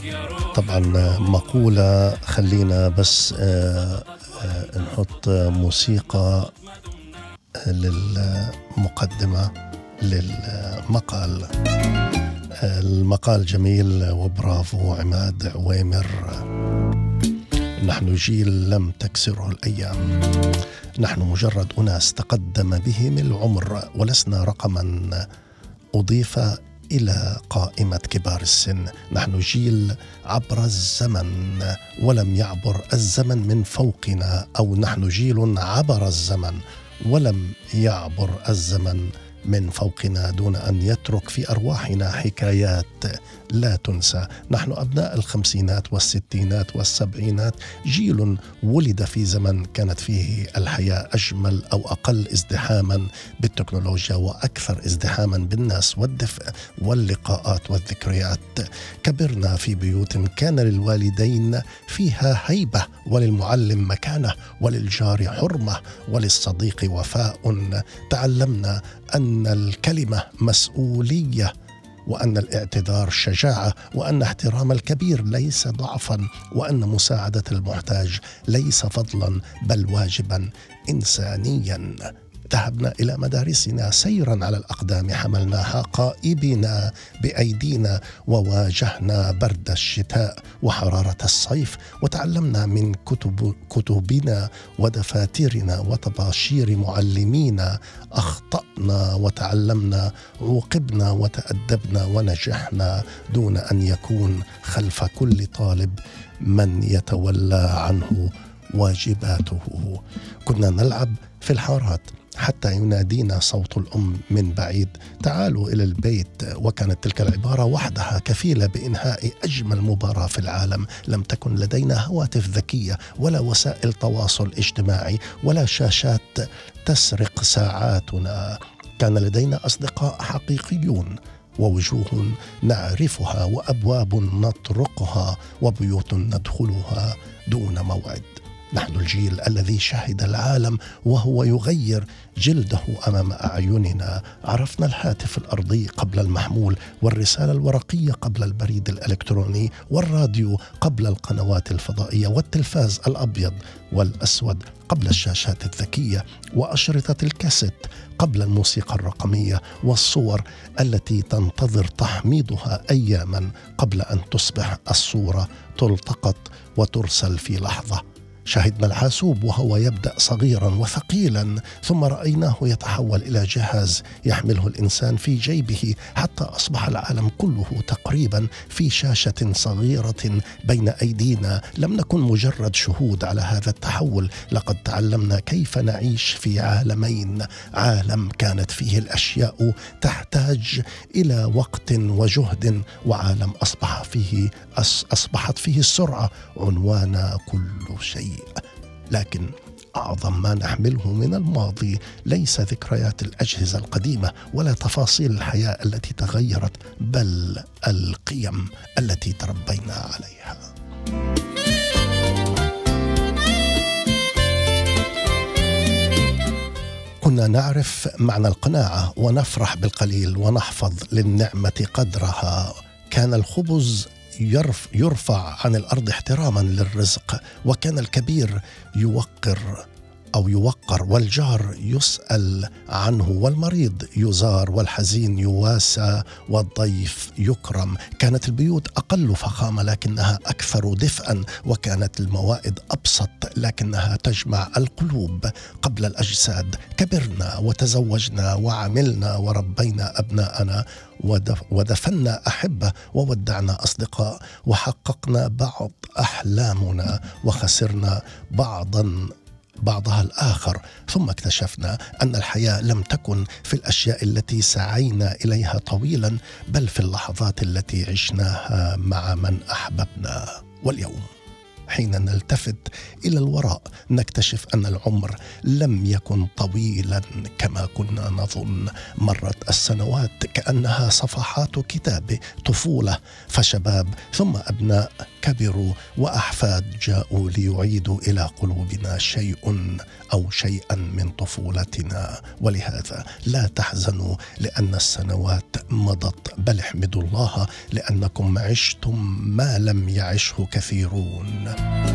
طبعا مقولة، خلينا بس نحط موسيقى للمقدمة للمقال. المقال جميل وبرافو عماد عويمر. نحن جيل لم تكسره الأيام، نحن مجرد أناس تقدم بهم العمر، ولسنا رقما أضيف إلى قائمة كبار السن. نحن جيل عبر الزمن ولم يعبر الزمن من فوقنا، أو نحن جيل عبر الزمن ولم يعبر الزمن من فوقنا دون أن يترك في أرواحنا حكايات لا تنسى. نحن أبناء الخمسينات والستينات والسبعينات، جيل ولد في زمن كانت فيه الحياة أجمل أو أقل ازدحاما بالتكنولوجيا وأكثر ازدحاما بالناس والدفء واللقاءات والذكريات. كبرنا في بيوت كان للوالدين فيها هيبة، وللمعلم مكانة، وللجار حرمة، وللصديق وفاء. تعلمنا أن الكلمة مسؤولية، وأن الاعتذار شجاعة، وأن احترام الكبير ليس ضعفا، وأن مساعدة المحتاج ليس فضلا بل واجبا إنسانيا. ذهبنا إلى مدارسنا سيرا على الأقدام، حملنا حقائبنا بأيدينا، وواجهنا برد الشتاء وحرارة الصيف، وتعلمنا من كتبنا ودفاترنا وطباشير معلمينا. أخطأنا وتعلمنا، عوقبنا وتأدبنا، ونجحنا دون أن يكون خلف كل طالب من يتولى عنه واجباته. كنا نلعب في الحارات حتى ينادينا صوت الأم من بعيد: تعالوا إلى البيت. وكانت تلك العبارة وحدها كفيلة بإنهاء أجمل مباراة في العالم. لم تكن لدينا هواتف ذكية، ولا وسائل تواصل اجتماعي، ولا شاشات تسرق ساعاتنا. كان لدينا أصدقاء حقيقيون، ووجوه نعرفها، وأبواب نطرقها، وبيوت ندخلها دون موعد. نحن الجيل الذي شهد العالم وهو يغير جلده أمام أعيننا. عرفنا الهاتف الأرضي قبل المحمول، والرسالة الورقية قبل البريد الإلكتروني، والراديو قبل القنوات الفضائية، والتلفاز الأبيض والأسود قبل الشاشات الذكية، وأشرطة الكاسيت قبل الموسيقى الرقمية، والصور التي تنتظر تحميضها أياما قبل أن تصبح الصورة تلتقط وترسل في لحظة. شاهدنا الحاسوب وهو يبدأ صغيرا وثقيلا، ثم رأيناه يتحول إلى جهاز يحمله الإنسان في جيبه، حتى أصبح العالم كله تقريبا في شاشة صغيرة بين أيدينا. لم نكن مجرد شهود على هذا التحول، لقد تعلمنا كيف نعيش في عالمين: عالم كانت فيه الأشياء تحتاج إلى وقت وجهد، وعالم أصبحت فيه السرعة عنوان كل شيء. لكن أعظم ما نحمله من الماضي ليس ذكريات الأجهزة القديمة ولا تفاصيل الحياة التي تغيرت، بل القيم التي تربينا عليها. كنا نعرف معنى القناعة، ونفرح بالقليل، ونحفظ للنعمة قدرها. كان الخبز يرفع عن الأرض احتراما للرزق، وكان الكبير يوقر، والجار يسأل عنه، والمريض يزار، والحزين يواسى، والضيف يكرم. كانت البيوت أقل فخامة لكنها أكثر دفئا، وكانت الموائد أبسط لكنها تجمع القلوب قبل الأجساد. كبرنا وتزوجنا وعملنا وربينا أبناءنا، ودفنا أحبة، وودعنا أصدقاء، وحققنا بعض أحلامنا، وخسرنا بعضها الآخر. ثم اكتشفنا أن الحياة لم تكن في الأشياء التي سعينا إليها طويلا، بل في اللحظات التي عشناها مع من أحببنا. واليوم حين نلتفت إلى الوراء نكتشف أن العمر لم يكن طويلا كما كنا نظن. مرت السنوات كأنها صفحات كتاب: طفولة، فشباب، ثم أبناء، كبروا وأحفاد جاءوا ليعيدوا إلى قلوبنا شيء أو شيئا من طفولتنا. ولهذا لا تحزنوا لأن السنوات مضت، بل احمدوا الله لأنكم عشتم ما لم يعشه كثيرون.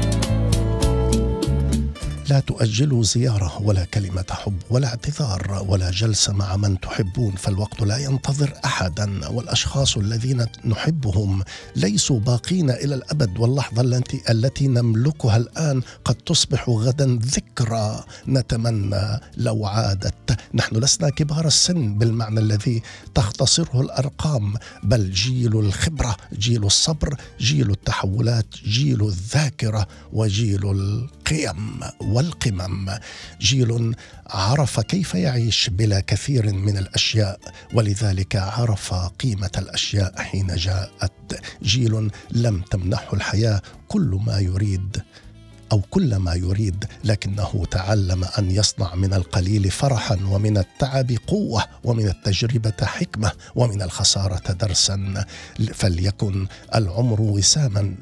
لا تؤجلوا زيارة ولا كلمة حب ولا اعتذار ولا جلسة مع من تحبون، فالوقت لا ينتظر أحدا، والأشخاص الذين نحبهم ليسوا باقين إلى الأبد، واللحظة التي نملكها الآن قد تصبح غدا ذكرى نتمنى لو عادت. نحن لسنا كبار السن بالمعنى الذي تختصره الأرقام، بل جيل الخبرة، جيل الصبر، جيل التحولات، جيل الذاكرة، وجيل القيم والقمم، جيل عرف كيف يعيش بلا كثير من الأشياء، ولذلك عرف قيمة الأشياء حين جاءت. جيل لم تمنحه الحياة كل ما يريد أو كل ما يريد، لكنه تعلم أن يصنع من القليل فرحا، ومن التعب قوة، ومن التجربة حكمة، ومن الخسارة درسا. فليكن العمر وساما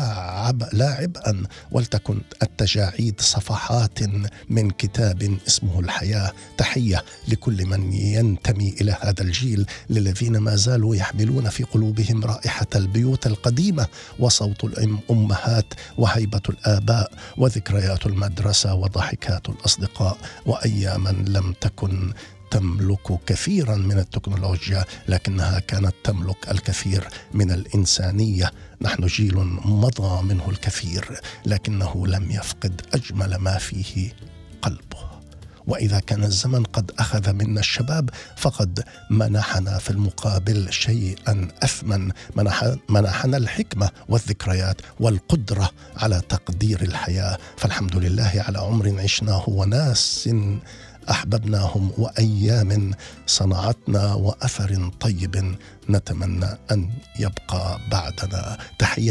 لا عبئا، ولتكن التجاعيد صفحات من كتاب اسمه الحياة. تحية لكل من ينتمي إلى هذا الجيل، للذين ما زالوا يحملون في قلوبهم رائحة البيوت القديمة، وصوت الأمهات، وهيبة الآباء، وذكريات المدرسة، وضحكات الأصدقاء، وأياما لم تكن تملك كثيرا من التكنولوجيا، لكنها كانت تملك الكثير من الإنسانية. نحن جيل مضى منه الكثير، لكنه لم يفقد أجمل ما فيه قلبه. وإذا كان الزمن قد أخذ منا الشباب، فقد منحنا في المقابل شيئا أثمن، منحنا الحكمة والذكريات والقدرة على تقدير الحياة. فالحمد لله على عمر عشناه، وناس أحببناهم، وأيام صنعتنا، وأثر طيب نتمنى أن يبقى بعدنا. تحية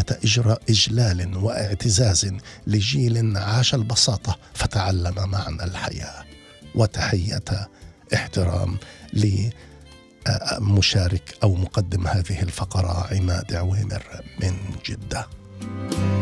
إجلال واعتزاز لجيل عاش البساطة فتعلم معنى الحياة، وتحية احترام لمشارك أو مقدم هذه الفقرة عماد عويمر من جدة.